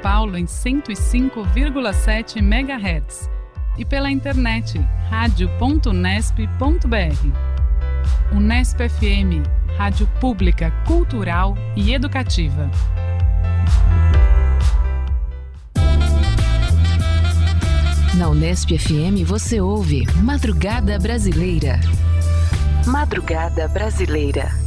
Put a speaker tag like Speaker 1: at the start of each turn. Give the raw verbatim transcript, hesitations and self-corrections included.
Speaker 1: Paulo em cento e cinco vírgula sete megahertz e pela internet rádio ponto unesp ponto br. Unesp F M, rádio pública, cultural e educativa.
Speaker 2: Na Unesp F M você ouve Madrugada Brasileira. Madrugada Brasileira.